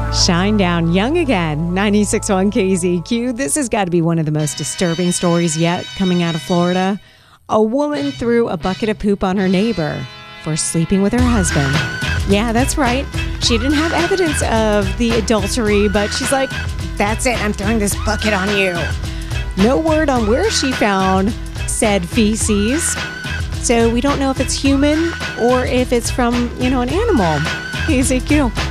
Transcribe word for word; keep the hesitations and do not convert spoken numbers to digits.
Shine down young again. ninety-six point one K Z Q. This has got to be one of the most disturbing stories yet coming out of Florida. A woman threw a bucket of poop on her neighbor for sleeping with her husband. Yeah, that's right. She didn't have evidence of the adultery, but she's like, that's it. I'm throwing this bucket on you. No word on where she found said feces. So we don't know if it's human or if it's from, you know, an animal. K Z Q.